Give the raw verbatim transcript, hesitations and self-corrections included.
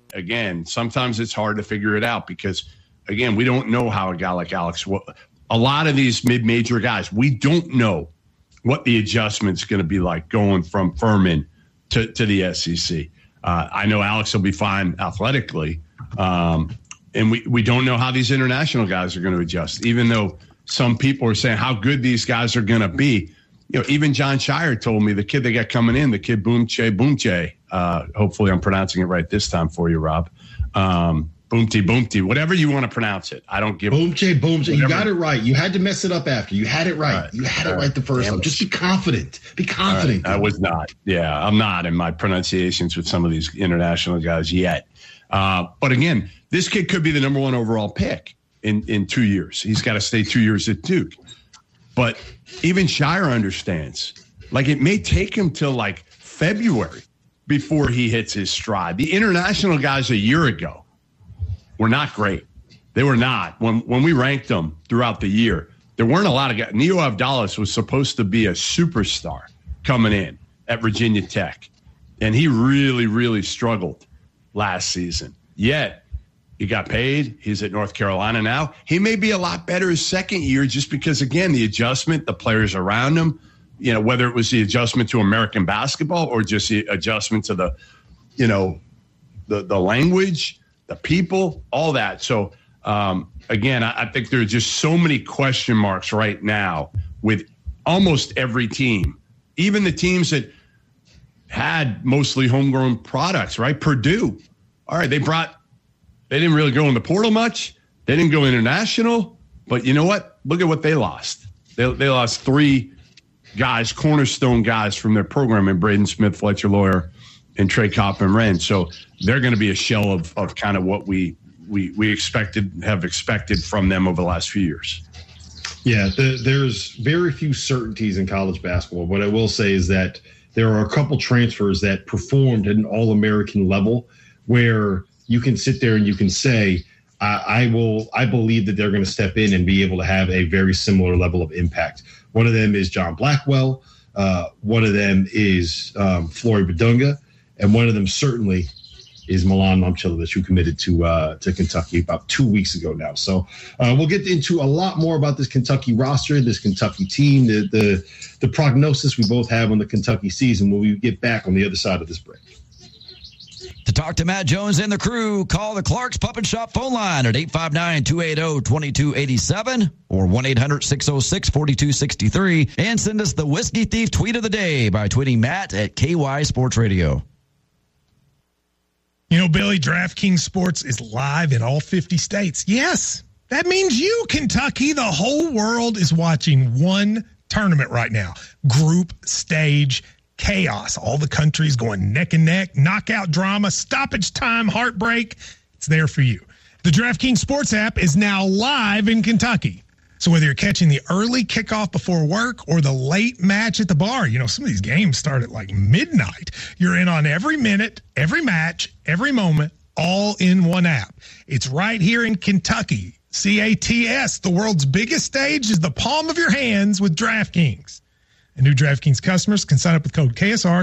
again, sometimes it's hard to figure it out because, again, we don't know how a guy like Alex, a lot of these mid-major guys, we don't know what the adjustment's going to be like going from Furman to, to the S E C. Uh, I know Alex will be fine athletically, um, and we, we don't know how these international guys are going to adjust, even though some people are saying how good these guys are going to be. You know, even John Shire told me the kid they got coming in, the kid Boomche Boomche. Uh, hopefully, I'm pronouncing it right this time for you, Rob. Um, Boomty Boomty, whatever you want to pronounce it. I don't give. Boomche Boomche. You got it right. You had to mess it up after. You had it right. right. You had it right. right the first time. Just be confident. Be confident. Right. I was not. Yeah, I'm not in my pronunciations with some of these international guys yet. Uh, but again, this kid could be the number one overall pick in in two years. He's got to stay two years at Duke. But even Shire understands, like it may take him till like February before he hits his stride. The international guys a year ago were not great. They were not. When when we ranked them throughout the year, there weren't a lot of guys. Neo Abdallah was supposed to be a superstar coming in at Virginia Tech, and he really, really struggled last season. Yet, he got paid. He's at North Carolina now. He may be a lot better his second year just because, again, the adjustment, the players around him, you know, whether it was the adjustment to American basketball or just the adjustment to the, you know, the the language, the people, all that. So, um, again, I, I think there are just so many question marks right now with almost every team, even the teams that had mostly homegrown products, right? Purdue. All right, they brought – they didn't really go in the portal much. They didn't go international. But you know what? Look at what they lost. They, they lost three guys, cornerstone guys from their program in Braden Smith, Fletcher Lawyer, and Trey Coppin-Wren. So they're going to be a shell of, of kind of what we, we we expected, have expected from them over the last few years. Yeah, the, there's very few certainties in college basketball. What I will say is that there are a couple transfers that performed at an All-American level where you can sit there and you can say, I, I will, I believe that they're going to step in and be able to have a very similar level of impact. One of them is John Blackwell. Uh, one of them is um, Flory Badunga. And one of them certainly is Milan Momcilovic, who committed to uh, to Kentucky about two weeks ago now. So uh, we'll get into a lot more about this Kentucky roster, this Kentucky team, the, the the prognosis we both have on the Kentucky season when we get back on the other side of this break. To talk to Matt Jones and the crew, call the Clark's Pup and Shop phone line at eight five nine, two eight zero, two two eight seven or one eight hundred, six oh six, four two six three, and send us the Whiskey Thief tweet of the day by tweeting Matt at K Y Sports Radio. You know, Billy, DraftKings Sports is live in all fifty states. Yes, that means you, Kentucky. The whole world is watching one tournament right now. Group stage chaos. All the countries going neck and neck, knockout drama, stoppage time, heartbreak. It's there for you. The DraftKings Sports app is now live in Kentucky. So whether you're catching the early kickoff before work or the late match at the bar, you know, some of these games start at like midnight. You're in on every minute, every match, every moment, all in one app. It's right here in Kentucky. C A T S, the world's biggest stage is the palm of your hands with DraftKings. And new DraftKings customers can sign up with code K S R